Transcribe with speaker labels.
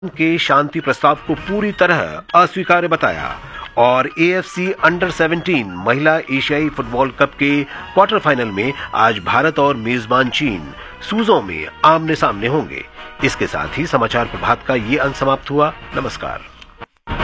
Speaker 1: के शांति प्रस्ताव को पूरी तरह अस्वीकार्य बताया और एएफसी अंडर 17 महिला एशियाई फुटबॉल कप के क्वार्टर फाइनल में आज भारत और मेजबान चीन सूजों में आमने सामने होंगे। इसके साथ ही समाचार प्रभात का ये अंक समाप्त हुआ। नमस्कार।